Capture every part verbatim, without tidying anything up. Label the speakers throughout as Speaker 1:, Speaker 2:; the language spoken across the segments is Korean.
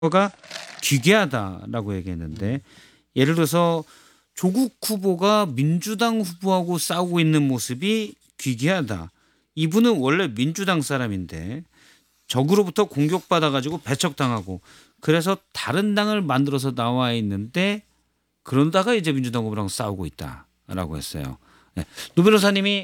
Speaker 1: 가 기괴하다라고 얘기했는데 예를 들어서 조국 후보가 민주당 후보하고 싸우고 있는 모습이 기괴하다. 이분은 원래 민주당 사람인데 적으로부터 공격받아 가지고 배척당하고 그래서 다른 당을 만들어서 나와 있는데 그러다가 이제 민주당 후보랑 싸우고 있다라고 했어요. 네. 노 변호사님이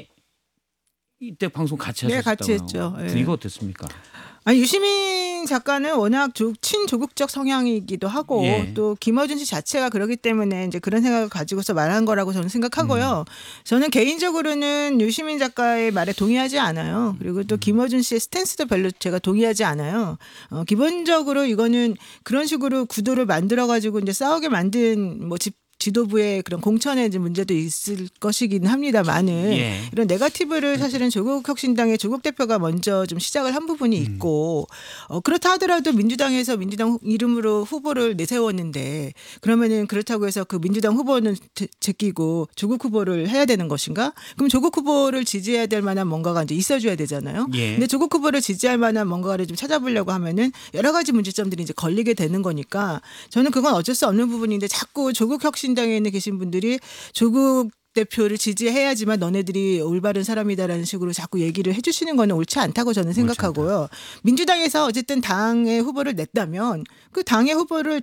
Speaker 1: 이때 방송 같이
Speaker 2: 네,
Speaker 1: 하셨다고요.
Speaker 2: 같이 했죠. 네.
Speaker 1: 분위기가 어땠습니까?
Speaker 2: 아니, 유시민 작가는 워낙 조, 친조국적 성향이기도 하고
Speaker 1: 예.
Speaker 2: 또 김어준 씨 자체가 그렇기 때문에 이제 그런 생각을 가지고서 말한 거라고 저는 생각하고요. 음. 저는 개인적으로는 유시민 작가의 말에 동의하지 않아요. 그리고 또 김어준 씨의 스탠스도 별로 제가 동의하지 않아요. 어, 기본적으로 이거는 그런 식으로 구도를 만들어 가지고 이제 싸우게 만든 뭐 집 지도부의 그런 공천의 이제 문제도 있을 것이긴 합니다만은
Speaker 1: 예.
Speaker 2: 이런 네거티브를 사실은 조국혁신당의 조국 대표가 먼저 좀 시작을 한 부분이 있고 어, 그렇다 하더라도 민주당에서 민주당 이름으로 후보를 내세웠는데 그러면은 그렇다고 해서 그 민주당 후보는 제, 제끼고 조국 후보를 해야 되는 것인가? 그럼 조국 후보를 지지해야 될 만한 뭔가가 이제 있어줘야 되잖아요.
Speaker 1: 예.
Speaker 2: 근데 조국 후보를 지지할 만한 뭔가를 좀 찾아보려고 하면은 여러 가지 문제점들이 이제 걸리게 되는 거니까 저는 그건 어쩔 수 없는 부분인데 자꾸 조국혁신 신당에 계신 분들이 조국 대표를 지지해야지만 너네들이 올바른 사람이다라는 식으로 자꾸 얘기를 해 주시는 건 옳지 않다고 저는 생각하고요. 민주당에서 어쨌든 당의 후보를 냈다면 그 당의 후보를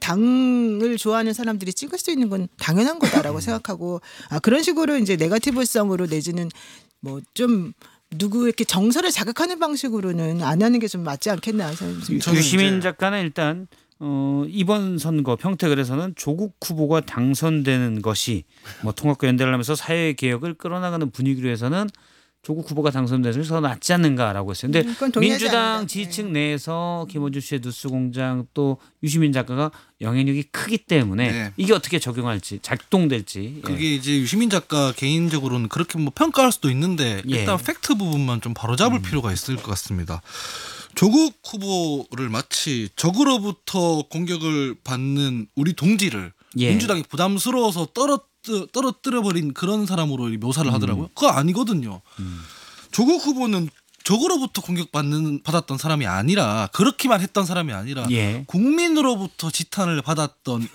Speaker 2: 당을 좋아하는 사람들이 찍을 수 있는 건 당연한 거다라고 생각하고 아, 그런 식으로 이제 네거티브성으로 내지는 뭐 좀 누구 이렇게 정서를 자극하는 방식으로는 안 하는 게 좀 맞지 않겠나 생각합니다.
Speaker 1: 유시민 작가는 일단 어, 이번 선거 평택을에서는 조국 후보가 당선되는 것이 뭐 통합과 연대를 하면서 사회 개혁을 끌어나가는 분위기로 해서는 조국 후보가 당선돼서 더 낫지 않는가라고 했어요. 그런데
Speaker 2: 음,
Speaker 1: 민주당
Speaker 2: 않는다.
Speaker 1: 지지층 내에서 김어준 씨의 뉴스공장 또 유시민 작가가 영향력이 크기 때문에
Speaker 3: 네.
Speaker 1: 이게 어떻게 적용할지 작동될지.
Speaker 3: 그게
Speaker 1: 예.
Speaker 3: 이제 유시민 작가 개인적으로는 그렇게 뭐 평가할 수도 있는데 일단
Speaker 1: 예.
Speaker 3: 팩트 부분만 좀 바로잡을 음. 필요가 있을 것 같습니다. 조국 후보를 마치 적으로부터 공격을 받는 우리 동지를 예. 민주당이 부담스러워서 떨어뜨, 떨어뜨려버린 그런 사람으로 묘사를 하더라고요. 음. 그거 아니거든요. 음. 조국 후보는 적으로부터 공격받는 받았던 사람이 아니라 그렇게만 했던 사람이 아니라 예. 국민으로부터 지탄을 받았던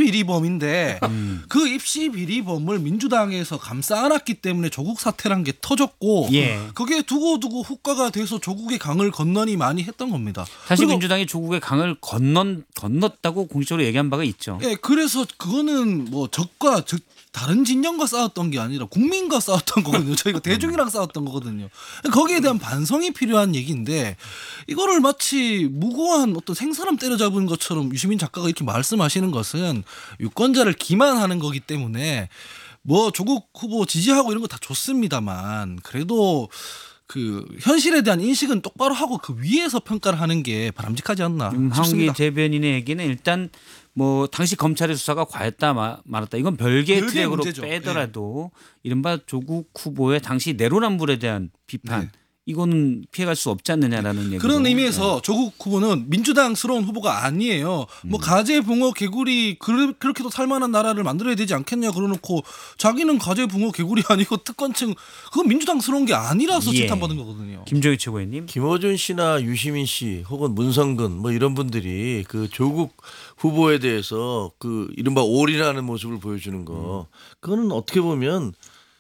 Speaker 3: 입시비리범인데 음. 그 입시비리범을 민주당에서 감싸 안았기 때문에 조국 사태란 게 터졌고 예. 그게 두고두고 후과가 돼서 조국의 강을 건너니 많이 했던 겁니다.
Speaker 1: 사실 민주당이 조국의 강을 건넌, 건넜다고 공식적으로 얘기한 바가 있죠.
Speaker 3: 예, 그래서 그거는 뭐 적과 적 다른 진영과 싸웠던 게 아니라 국민과 싸웠던 거거든요. 저희가 대중이랑 싸웠던 거거든요. 거기에 대한 반성이 필요한 얘기인데 이거를 마치 무고한 어떤 생사람 때려잡은 것처럼 유시민 작가가 이렇게 말씀하시는 것은 유권자를 기만하는 거기 때문에 뭐 조국 후보 지지하고 이런 거 다 좋습니다만 그래도 그 현실에 대한 인식은 똑바로 하고 그 위에서 평가를 하는 게 바람직하지 않나 싶습니다.
Speaker 1: 황기 대변인의 얘기는 일단 뭐 당시 검찰의 수사가 과했다 말았다 이건 별개의 트랙으로 문제죠. 빼더라도 네. 이른바 조국 후보의 당시 내로남불에 대한 비판 네. 이거는 피해갈 수 없지 않느냐라는 얘기죠.
Speaker 3: 그런 의미에서 네. 조국 후보는 민주당스러운 후보가 아니에요. 뭐 음. 가재 붕어 개구리 그렇게도 살만한 나라를 만들어야 되지 않겠냐 그러놓고 자기는 가재 붕어 개구리 아니고 특권층 그건 민주당스러운 게 아니라서
Speaker 1: 예.
Speaker 3: 지탄받은 거거든요.
Speaker 1: 김종희 최고위원님.
Speaker 4: 김어준 씨나 유시민 씨 혹은 문성근 뭐 이런 분들이 그 조국 후보에 대해서 그 이른바 올인하는 모습을 보여주는 거 그거는 어떻게 보면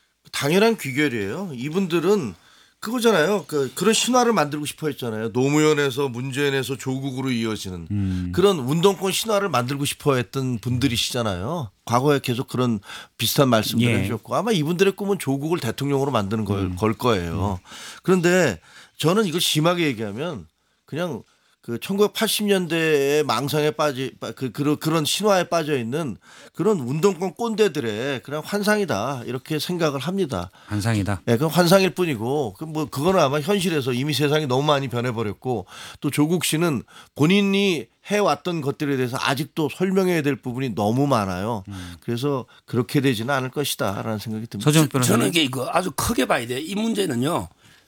Speaker 4: 당연한 귀결이에요. 이분들은 그거잖아요. 그 그런 신화를 만들고 싶어 했잖아요. 노무현에서 문재인에서 조국으로 이어지는 음. 그런 운동권 신화를 만들고 싶어 했던 분들이시잖아요. 과거에 계속 그런 비슷한 말씀들을 예. 해주셨고 아마 이분들의 꿈은 조국을 대통령으로 만드는 걸, 음. 걸 거예요. 음. 그런데 저는 이걸 심하게 얘기하면 그냥 그 천구백팔십 년대의 망상에 빠지 그 그런 그런 신화에 빠져 있는 그런 운동권 꼰대들의 그냥 환상이다 이렇게 생각을 합니다.
Speaker 1: 환상이다.
Speaker 4: 네, 그 환상일 뿐이고 그 뭐 그거는 아마 현실에서 이미 세상이 너무 많이 변해버렸고 또 조국 씨는 본인이 해왔던 것들에 대해서 아직도 설명해야 될 부분이 너무 많아요. 음. 그래서 그렇게 되지는 않을 것이다라는 생각이 듭니다.
Speaker 5: 저, 저는 이게 이거 아주 크게 봐야 돼. 이 문제는요.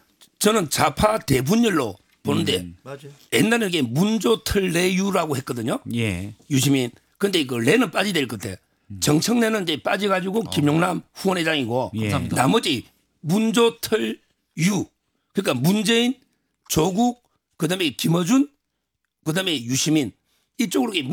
Speaker 5: 저는 좌파 대분열로 보는데 음, 옛날에 이게 문조틀레유라고 했거든요. 예. 유시민. 근데 이거 레는 빠져야 될 것 같아. 음. 정청래는 이제 빠져가지고 어. 김용남 후원회장이고 예. 나머지 문조틀유. 그러니까 문재인, 조국, 그다음에 김어준, 그다음에 유시민 이쪽으로